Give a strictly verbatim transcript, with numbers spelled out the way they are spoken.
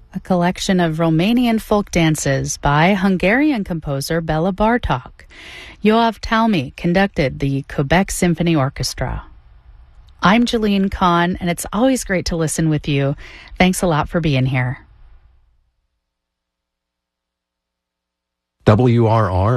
a collection of Romanian folk dances by Hungarian composer Bela Bartok. Yoav Talmi conducted the Quebec Symphony Orchestra. I'm Jeline Kahn, and it's always great to listen with you. Thanks a lot for being here. W R R